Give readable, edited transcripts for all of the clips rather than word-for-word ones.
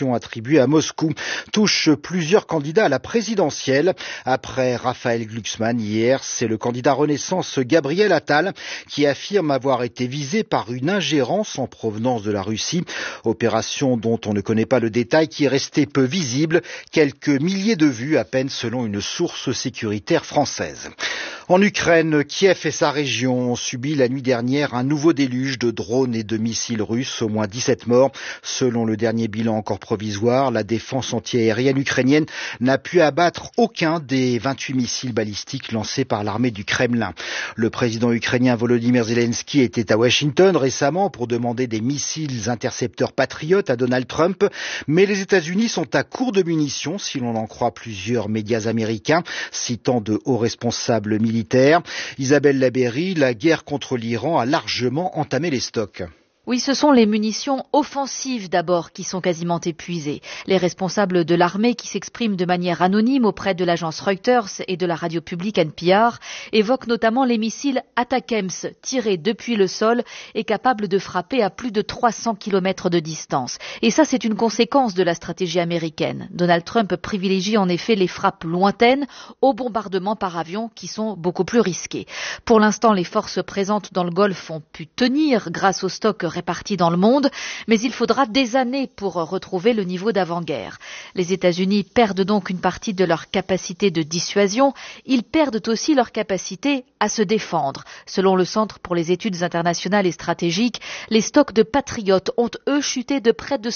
l'élection attribuée à Moscou touche plusieurs candidats à la présidentielle. Après Raphaël Glucksmann hier, c'est le candidat Renaissance Gabriel Attal qui affirme avoir été visé par une ingérence en provenance de la Russie. Opération dont on ne connaît pas le détail, qui est restée peu visible. Quelques milliers de vues à peine selon une source sécuritaire française. En Ukraine, Kiev et sa région ont subi la nuit dernière un nouveau déluge de drones et de missiles russes, au moins 17 morts. Selon le dernier bilan encore provisoire, la défense antiaérienne ukrainienne n'a pu abattre aucun des 28 missiles balistiques lancés par l'armée du Kremlin. Le président ukrainien Volodymyr Zelensky était à Washington récemment pour demander des missiles intercepteurs patriotes à Donald Trump, mais les États-Unis sont à court de munitions, si l'on en croit plusieurs médias américains, citant de hauts responsables militaires. Isabelle Labeyrie, la guerre contre l'Iran a largement entamé les stocks. Oui, ce sont les munitions offensives d'abord qui sont quasiment épuisées. Les responsables de l'armée qui s'expriment de manière anonyme auprès de l'agence Reuters et de la radio publique NPR évoquent notamment les missiles Atacms tirés depuis le sol et capables de frapper à plus de 300 km de distance. Et ça, c'est une conséquence de la stratégie américaine. Donald Trump privilégie en effet les frappes lointaines aux bombardements par avion qui sont beaucoup plus risqués. Pour l'instant, les forces présentes dans le Golfe ont pu tenir grâce aux stocks répartis dans le monde, mais il faudra des années pour retrouver le niveau d'avant-guerre. Les États-Unis perdent donc une partie de leur capacité de dissuasion, ils perdent aussi leur capacité à se défendre. Selon le Centre pour les études internationales et stratégiques, les stocks de patriotes ont eux chuté de près de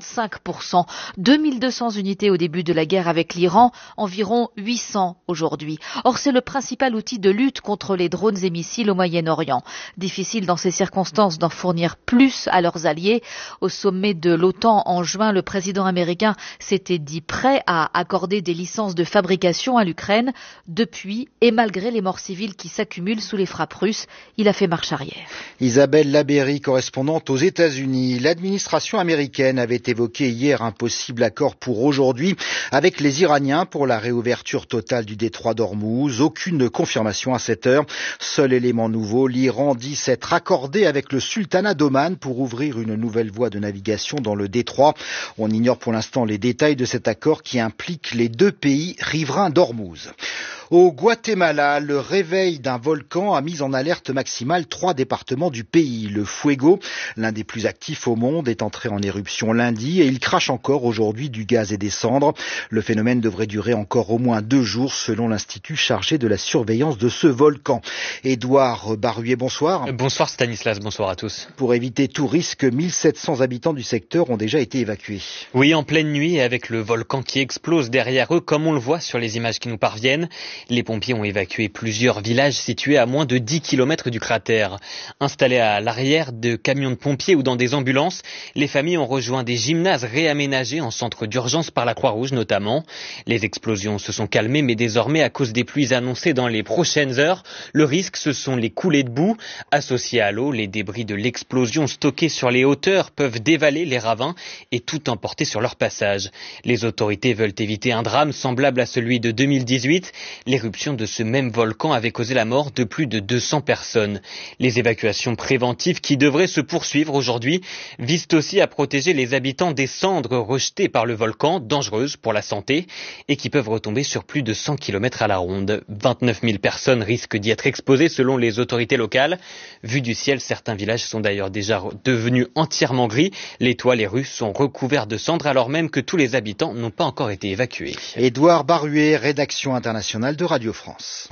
65%, 2200 unités au début de la guerre avec l'Iran, environ 800 aujourd'hui. Or, c'est le principal outil de lutte contre les drones et missiles au Moyen-Orient. Difficile dans ces circonstances d'en fournir plus à leurs alliés. Au sommet de l'OTAN en juin, le président américain s'était dit prêt à accorder des licences de fabrication à l'Ukraine. Depuis, et malgré les morts civiles qui s'accumulent sous les frappes russes, il a fait marche arrière. Isabelle Labeyrie, correspondante aux États-Unis. L'administration américaine avait évoqué hier un possible accord pour aujourd'hui avec les Iraniens pour la réouverture totale du détroit d'Ormuz. Aucune confirmation à cette heure. Seul élément nouveau, l'Iran dit s'être accordé avec le sultanat d'Oman pour ouvrir une nouvelle voie de navigation dans le détroit. On ignore pour l'instant les détails de cet accord qui implique les deux pays riverains d'Ormuz. Au Guatemala, le réveil d'un volcan a mis en alerte maximale 3 départements du pays. Le Fuego, l'un des plus actifs au monde, est entré en éruption lundi et il crache encore aujourd'hui du gaz et des cendres. Le phénomène devrait durer encore au moins 2 jours selon l'institut chargé de la surveillance de ce volcan. Édouard Baruet, bonsoir. Bonsoir Stanislas, bonsoir à tous. Pour éviter tout risque, 1700 habitants du secteur ont déjà été évacués. Oui, en pleine nuit et avec le volcan qui explose derrière eux, comme on le voit sur les images qui nous parviennent. Les pompiers ont évacué plusieurs villages situés à moins de 10 km du cratère. Installés à l'arrière de camions de pompiers ou dans des ambulances, les familles ont rejoint des gymnases réaménagés en centre d'urgence par la Croix-Rouge notamment. Les explosions se sont calmées, mais désormais, à cause des pluies annoncées dans les prochaines heures, le risque, ce sont les coulées de boue. Associés à l'eau, les débris de l'explosion stockés sur les hauteurs peuvent dévaler les ravins et tout emporter sur leur passage. Les autorités veulent éviter un drame semblable à celui de 2018. L'éruption de ce même volcan avait causé la mort de plus de 200 personnes. Les évacuations préventives qui devraient se poursuivre aujourd'hui visent aussi à protéger les habitants des cendres rejetées par le volcan, dangereuses pour la santé, et qui peuvent retomber sur plus de 100 km à la ronde. 29 000 personnes risquent d'y être exposées selon les autorités locales. Vu du ciel, certains villages sont d'ailleurs déjà devenus entièrement gris. Les toits, les rues sont recouverts de cendres alors même que tous les habitants n'ont pas encore été évacués. Édouard Baruet, rédaction internationale de Radio France.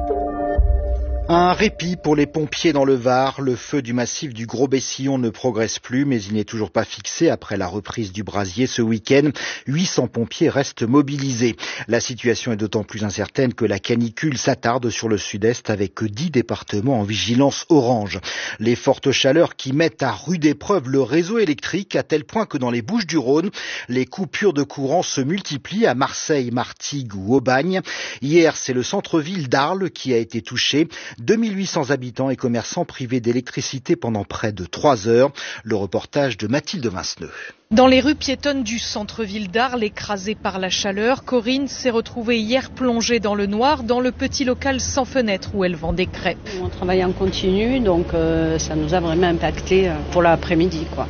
Un répit pour les pompiers dans le Var. Le feu du massif du Gros-Bessillon ne progresse plus, mais il n'est toujours pas fixé après la reprise du brasier ce week-end. 800 pompiers restent mobilisés. La situation est d'autant plus incertaine que la canicule s'attarde sur le sud-est avec 10 départements en vigilance orange. Les fortes chaleurs qui mettent à rude épreuve le réseau électrique à tel point que dans les Bouches-du-Rhône, les coupures de courant se multiplient à Marseille, Martigues ou Aubagne. Hier, c'est le centre-ville d'Arles qui a été touché. 2800 habitants et commerçants privés d'électricité pendant près de 3 heures. Le reportage de Mathilde Vinceneux. Dans les rues piétonnes du centre-ville d'Arles, écrasées par la chaleur, Corinne s'est retrouvée hier plongée dans le noir dans le petit local sans fenêtre où elle vend des crêpes. On travaille en continu, donc ça nous a vraiment impacté pour l'après-midi, quoi.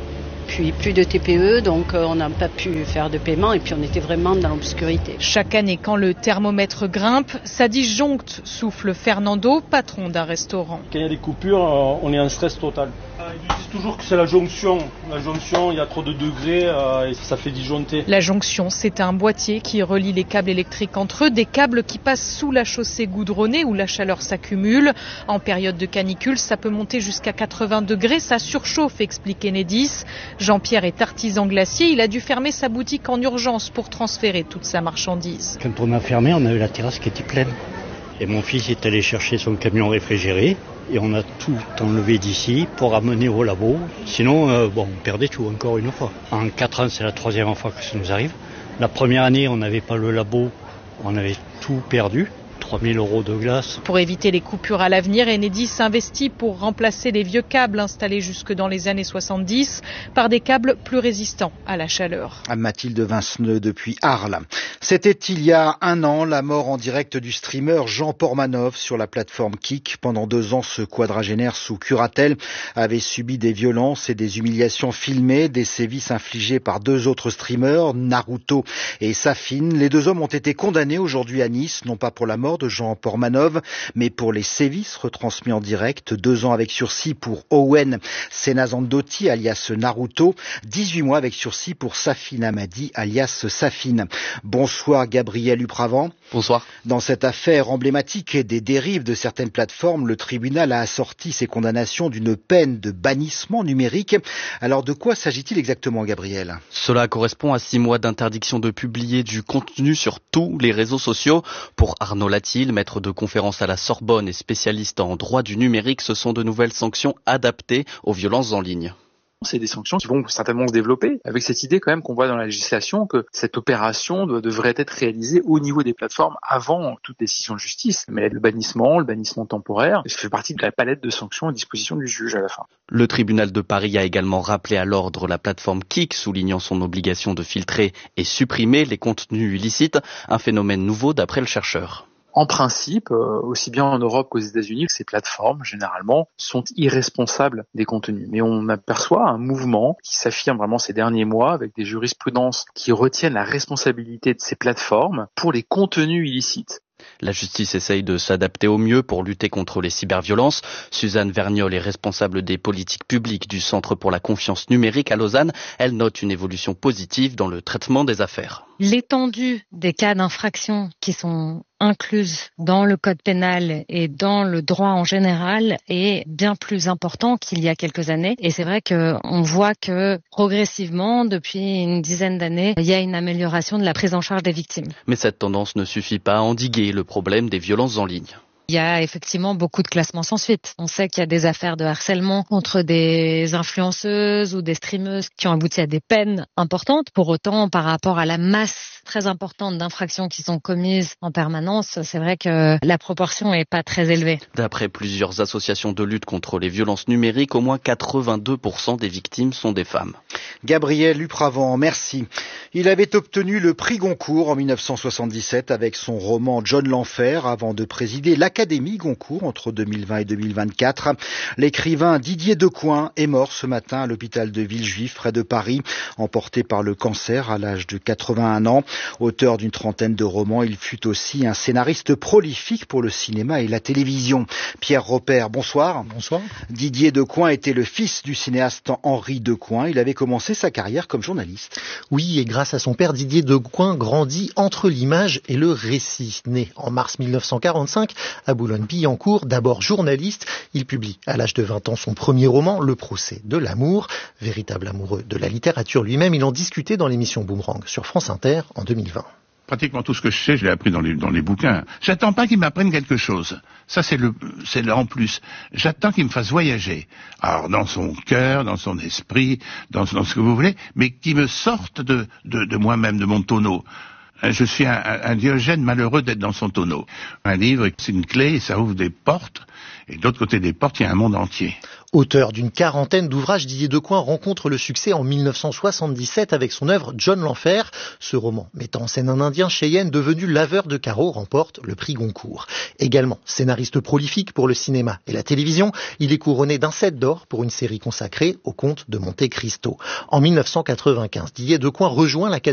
puis plus de TPE, donc on n'a pas pu faire de paiement et puis on était vraiment dans l'obscurité. Chaque année, quand le thermomètre grimpe, ça disjoncte, souffle Fernando, patron d'un restaurant. Quand il y a des coupures, on est en stress total. Ils disent toujours que c'est la jonction. La jonction, il y a trop de degrés et ça fait disjoncter. La jonction, c'est un boîtier qui relie les câbles électriques entre eux, des câbles qui passent sous la chaussée goudronnée où la chaleur s'accumule. En période de canicule, ça peut monter jusqu'à 80 degrés, ça surchauffe, explique Enedis. Jean-Pierre est artisan glacier, il a dû fermer sa boutique en urgence pour transférer toute sa marchandise. Quand on a fermé, on a eu la terrasse qui était pleine. Et mon fils est allé chercher son camion réfrigéré et on a tout enlevé d'ici pour amener au labo. Sinon, on perdait tout encore une fois. En 4 ans, c'est la 3e fois que ça nous arrive. La première année, on n'avait pas le labo, on avait tout perdu. 3 000 € de glace. Pour éviter les coupures à l'avenir, Enedis investit pour remplacer les vieux câbles installés jusque dans les années 70 par des câbles plus résistants à la chaleur. Mathilde Vinceneux depuis Arles. C'était il y a 1 an la mort en direct du streamer Jean Pormanov sur la plateforme Kik. Pendant 2 ans, ce quadragénaire sous curatelle avait subi des violences et des humiliations filmées, des sévices infligés par 2 autres streamers, Naruto et Safine. Les 2 hommes ont été condamnés aujourd'hui à Nice, non pas pour la mort de Jean Pormanov, mais pour les sévices retransmis en direct. 2 ans avec sursis pour Owen Senazandotti, alias Naruto. 18 mois avec sursis pour Safine Hamadi, alias Safine. Bonsoir Gabriel Upravan. Bonsoir. Dans cette affaire emblématique des dérives de certaines plateformes, le tribunal a assorti ses condamnations d'une peine de bannissement numérique. Alors de quoi s'agit-il exactement, Gabriel ? Cela correspond à 6 mois d'interdiction de publier du contenu sur tous les réseaux sociaux. Pour Arnaud Latil, maître de conférence à la Sorbonne et spécialiste en droit du numérique, ce sont de nouvelles sanctions adaptées aux violences en ligne. C'est des sanctions qui vont certainement se développer, avec cette idée quand même qu'on voit dans la législation que cette opération devrait être réalisée au niveau des plateformes avant toute décision de justice. Mais le bannissement temporaire, ça fait partie de la palette de sanctions à disposition du juge à la fin. Le tribunal de Paris a également rappelé à l'ordre la plateforme Kik, soulignant son obligation de filtrer et supprimer les contenus illicites, un phénomène nouveau d'après le chercheur. En principe, aussi bien en Europe qu'aux États-Unis, ces plateformes, généralement, sont irresponsables des contenus. Mais on aperçoit un mouvement qui s'affirme vraiment ces derniers mois avec des jurisprudences qui retiennent la responsabilité de ces plateformes pour les contenus illicites. La justice essaye de s'adapter au mieux pour lutter contre les cyberviolences. Suzanne Vergnol est responsable des politiques publiques du Centre pour la confiance numérique à Lausanne. Elle note une évolution positive dans le traitement des affaires. L'étendue des cas d'infraction qui sont incluses dans le code pénal et dans le droit en général est bien plus important qu'il y a quelques années. Et c'est vrai qu'on voit que progressivement, depuis une dizaine d'années, il y a une amélioration de la prise en charge des victimes. Mais cette tendance ne suffit pas à endiguer le problème des violences en ligne. Il y a effectivement beaucoup de classements sans suite. On sait qu'il y a des affaires de harcèlement contre des influenceuses ou des streameuses qui ont abouti à des peines importantes. Pour autant, par rapport à la masse très importante d'infractions qui sont commises en permanence, c'est vrai que la proportion n'est pas très élevée. D'après plusieurs associations de lutte contre les violences numériques, au moins 82% des victimes sont des femmes. Gabriel Upravan, merci. Il avait obtenu le prix Goncourt en 1977 avec son roman John l'Enfer avant de présider l'Académie Goncourt entre 2020 et 2024. L'écrivain Didier Decoing est mort ce matin à l'hôpital de Villejuif près de Paris, emporté par le cancer à l'âge de 81 ans. Auteur d'une trentaine de romans, il fut aussi un scénariste prolifique pour le cinéma et la télévision. Pierre Robert, bonsoir. Bonsoir. Didier Decoing était le fils du cinéaste Henri Decoing. Il avait commencé sa carrière comme journaliste. Oui, et grâce à son père, Didier Decoing grandit entre l'image et le récit. Né en mars 1945 à Boulogne-Billancourt, d'abord journaliste, il publie à l'âge de 20 ans son premier roman, Le procès de l'amour. Véritable amoureux de la littérature lui-même, il en discutait dans l'émission Boomerang sur France Inter en 2020. Pratiquement tout ce que je sais, je l'ai appris dans les bouquins. J'attends pas qu'ils m'apprennent quelque chose. Ça, c'est le en plus. J'attends qu'ils me fassent voyager. Alors, dans son cœur, dans son esprit, dans ce que vous voulez, mais qu'ils me sortent de moi-même, de mon tonneau. Je suis un Diogène malheureux d'être dans son tonneau. Un livre, c'est une clé, ça ouvre des portes, et de l'autre côté des portes, il y a un monde entier. Auteur d'une quarantaine d'ouvrages, Didier Decoing rencontre le succès en 1977 avec son œuvre John l'Enfer. Ce roman, mettant en scène un Indien Cheyenne devenu laveur de carreaux, remporte le prix Goncourt. Également scénariste prolifique pour le cinéma et la télévision, il est couronné d'un 7 d'or pour une série consacrée au comte de Monte Cristo. En 1995, Didier Decoing rejoint l'Académie